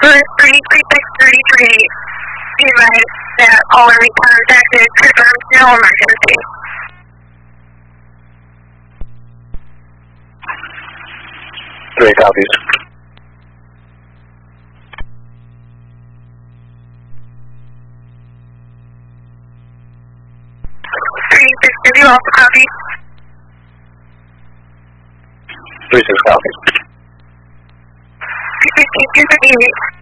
3633, be advised that all are contacted, confirmed, no emergency. Three copies. Did you also copy? 36 copies. 258.